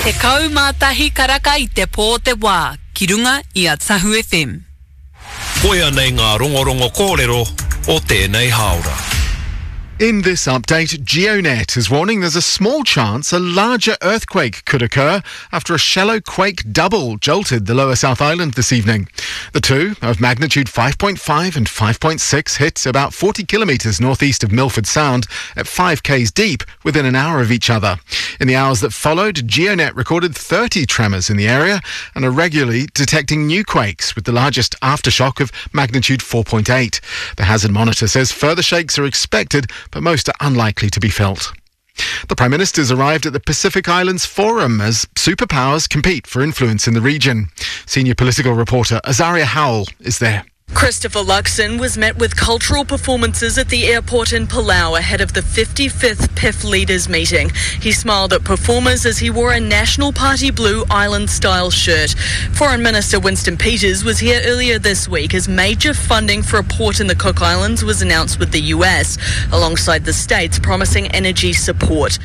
Te kaumātahi karaka I te pō te wā, ki runga I a Tahu FM. Koia nei ngā rongorongo kōrero o tēnei haora. In this update, GeoNet is warning there's a small chance a larger earthquake could occur after a shallow quake double jolted the Lower South Island this evening. The two, of magnitude 5.5 and 5.6, hit about 40 kilometres northeast of Milford Sound at 5 k's deep within an hour of each other. In the hours that followed, GeoNet recorded 30 tremors in the area and are regularly detecting new quakes, with the largest aftershock of magnitude 4.8. The Hazard Monitor says further shakes are expected, but most are unlikely to be felt. The Prime Minister's arrived at the Pacific Islands Forum as superpowers compete for influence in the region. Senior political reporter Azaria Howell is there. Christopher Luxon was met with cultural performances at the airport in Palau ahead of the 55th PIF leaders meeting. He smiled at performers as he wore a National Party blue island-style shirt. Foreign Minister Winston Peters was here earlier this week as major funding for a port in the Cook Islands was announced with the US, alongside the states promising energy support.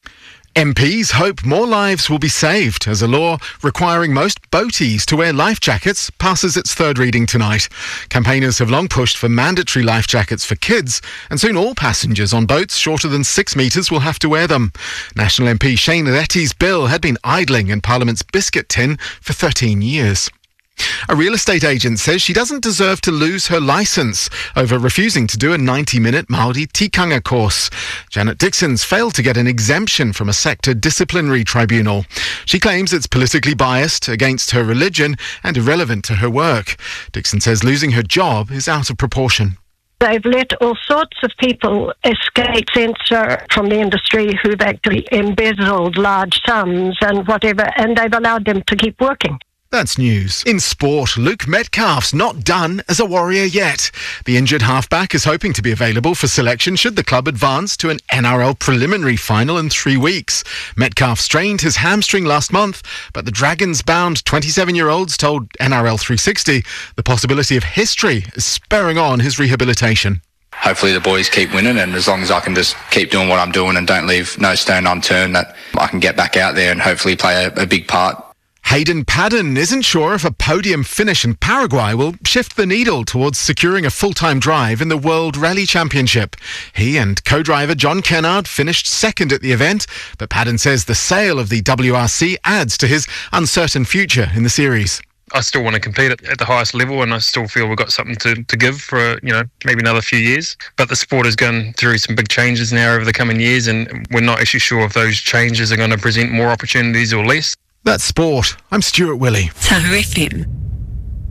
MPs hope more lives will be saved as a law requiring most boaties to wear life jackets passes its third reading tonight. Campaigners have long pushed for mandatory life jackets for kids, and soon all passengers on boats shorter than 6 metres will have to wear them. National MP Shane Retty's bill had been idling in Parliament's biscuit tin for 13 years. A real estate agent says she doesn't deserve to lose her licence over refusing to do a 90-minute Māori tikanga course. Janet Dixon's failed to get an exemption from a sector disciplinary tribunal. She claims it's politically biased, against her religion and irrelevant to her work. Dixon says losing her job is out of proportion. They've let all sorts of people escape censure from the industry who've actually embezzled large sums and whatever, and they've allowed them to keep working. That's news. In sport, Luke Metcalf's not done as a Warrior yet. The injured halfback is hoping to be available for selection should the club advance to an NRL preliminary final in 3 weeks. Metcalf strained his hamstring last month, but the Dragons-bound 27-year-olds told NRL 360 the possibility of history is spurring on his rehabilitation. Hopefully the boys keep winning, and as long as I can just keep doing what I'm doing and don't leave no stone unturned, that I can get back out there and hopefully play a big part. Hayden Paddon isn't sure if a podium finish in Paraguay will shift the needle towards securing a full-time drive in the World Rally Championship. He and co-driver John Kennard finished second at the event, but Paddon says the sale of the WRC adds to his uncertain future in the series. I still want to compete at the highest level, and I still feel we've got something to give for, maybe another few years. But the sport is going through some big changes now over the coming years, and we're not actually sure if those changes are going to present more opportunities or less. That's sport. I'm Stuart Willey. Tahu FM.